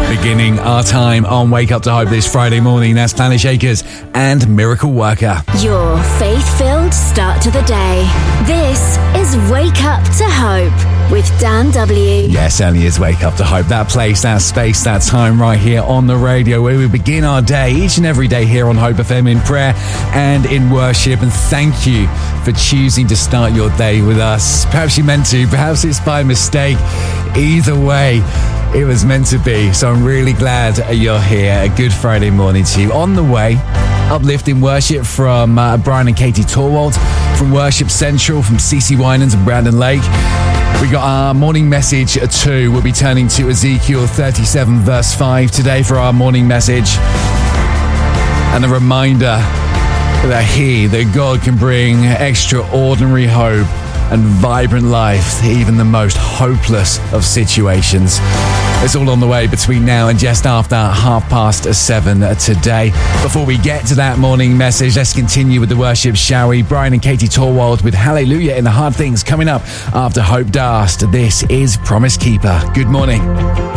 Beginning our time on Wake Up to Hope this Friday morning, that's Planet Shakers and Miracle Worker. Your faith-filled start to the day. This is Wake Up to Hope with Dan W. Yes, certainly is Wake Up to Hope. That place, that space, that time right here on the radio where we begin our day each and every day here on Hope FM in prayer and in worship. And thank you for choosing to start your day with us. Perhaps you meant to, perhaps it's by mistake. Either way, it was meant to be. So I'm really glad you're here. A good Friday morning to you. On the way, uplifting worship from Brian and Katie Torwald, from Worship Central, from CeCe Winans and Brandon Lake. We got our morning message too. We'll be turning to Ezekiel 37 verse 5 today for our morning message. And a reminder that God can bring extraordinary hope and vibrant life to even the most hopeless of situations. It's all on the way between now and just after 7:30 today. Before we get to that morning message, let's continue with the worship, shall we? Brian and Katie Torwald with Hallelujah in the Hard Things coming up after Hope Dast. This is Promise Keeper. Good morning.